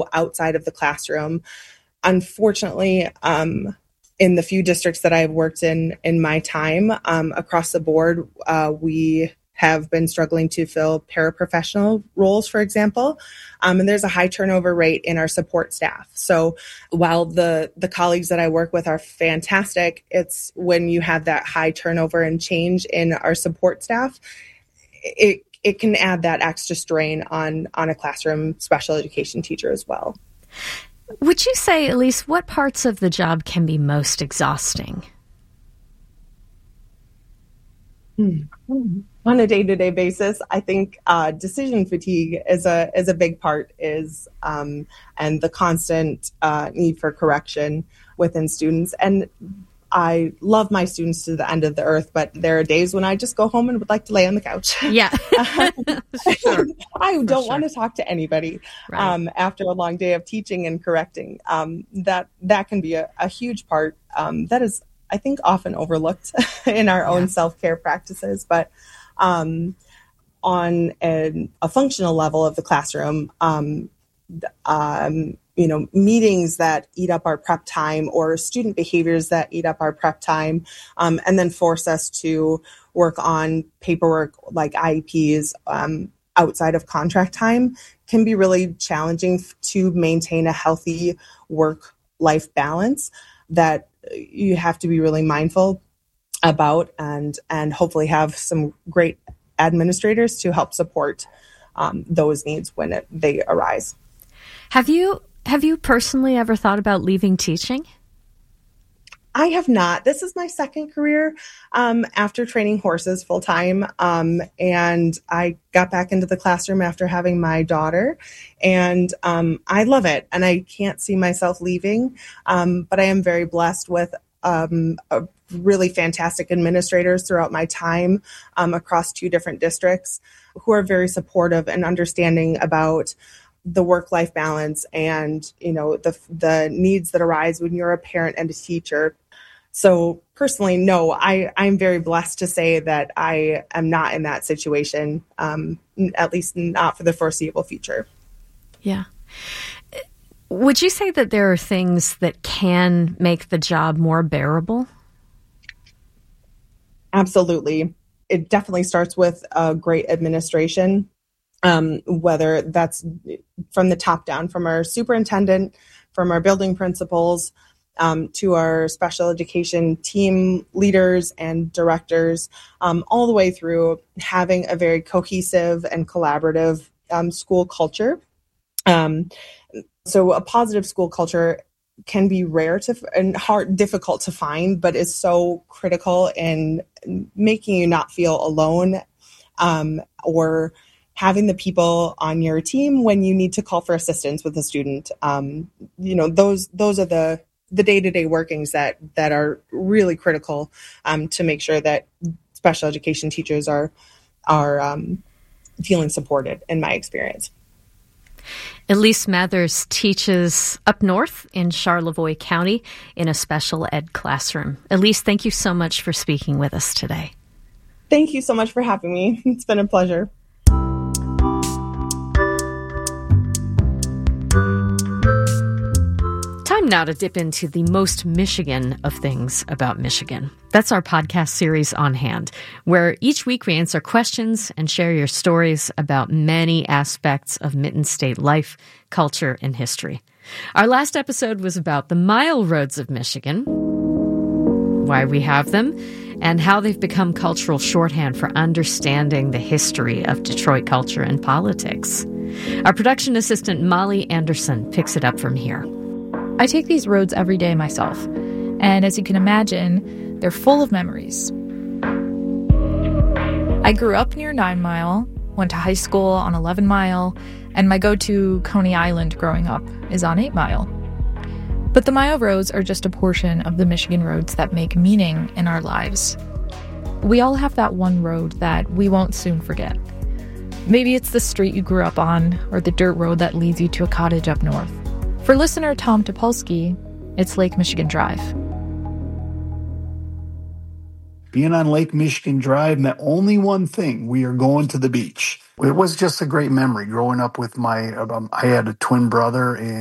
outside of the classroom. Unfortunately, in the few districts that I've worked in my time, across the board, we have been struggling to fill paraprofessional roles, for example. And there's a high turnover rate in our support staff. So while the colleagues that I work with are fantastic, it's when you have that high turnover and change in our support staff, it can add that extra strain on a classroom special education teacher as well. Would you say, Elise, what parts of the job can be most exhausting? On a day-to-day basis, I think decision fatigue is a big part, and the constant need for correction within students. And I love my students to the end of the earth, but there are days when I just go home and would like to lay on the couch. Yeah. Sure. I don't want to talk to anybody after a long day of teaching and correcting. That can be a huge part that is, I think, often overlooked in our own self-care practices. But on a functional level of the classroom, meetings that eat up our prep time or student behaviors that eat up our prep time, and then force us to work on paperwork like IEPs outside of contract time can be really challenging to maintain a healthy work-life balance that you have to be really mindful about and hopefully have some great administrators to help support those needs when they arise. Have you personally ever thought about leaving teaching? I have not. This is my second career after training horses full time. And I got back into the classroom after having my daughter. And I love it. And I can't see myself leaving. But I am very blessed with really fantastic administrators throughout my time across 2 different districts who are very supportive and understanding about the work-life balance and, the needs that arise when you're a parent and a teacher. So personally, no, I'm very blessed to say that I am not in that situation, at least not for the foreseeable future. Yeah. Would you say that there are things that can make the job more bearable? Absolutely. It definitely starts with a great administration, whether that's from the top down, from our superintendent, from our building principals, to our special education team leaders and directors, all the way through having a very cohesive and collaborative school culture. So a positive school culture can be rare and difficult to find, but is so critical in making you not feel alone, or having the people on your team when you need to call for assistance with a student. Those are the day-to-day workings that are really critical to make sure that special education teachers are feeling supported, in my experience. Elise Mathers teaches up north in Charlevoix County in a special ed classroom. Elise, thank you so much for speaking with us today. Thank you so much for having me. It's been a pleasure. Time now to dip into the most Michigan of things about Michigan. That's our podcast series On Hand, where each week we answer questions and share your stories about many aspects of Mitten State life, culture, and history. Our last episode was about the mile roads of Michigan, why we have them, and how they've become cultural shorthand for understanding the history of Detroit culture and politics. Our production assistant, Molly Anderson, picks it up from here. I take these roads every day myself, and as you can imagine, they're full of memories. I grew up near 9 Mile, went to high school on 11 Mile, and my go-to Coney Island growing up is on 8 Mile. But the mile roads are just a portion of the Michigan roads that make meaning in our lives. We all have that one road that we won't soon forget. Maybe it's the street you grew up on, or the dirt road that leads you to a cottage up north. For listener Tom Topolsky, it's Lake Michigan Drive. being on Lake Michigan Drive meant only one thing: we are going to the beach. It was just a great memory growing up with I had a twin brother, and